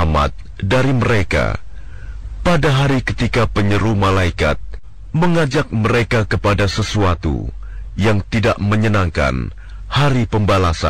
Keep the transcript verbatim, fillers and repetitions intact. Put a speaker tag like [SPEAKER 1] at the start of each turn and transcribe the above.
[SPEAKER 1] selamat dari mereka pada hari ketika penyeru malaikat mengajak mereka kepada sesuatu yang tidak menyenangkan, hari pembalasan.